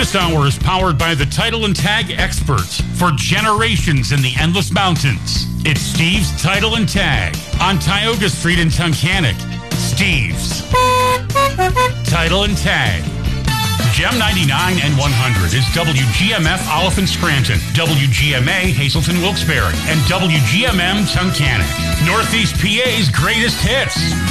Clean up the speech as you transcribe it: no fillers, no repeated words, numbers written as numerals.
This hour is powered by the Title and Tag experts for generations in the Endless Mountains. It's Steve's Title and Tag on Tioga Street in Tunkhannock. Steve's Title and Tag. GEM 99 and 100 is WGMF Oliphant Scranton, WGMA Hazleton Wilkes-Barre, and WGMM Tunkhannock. Northeast PA's greatest hits.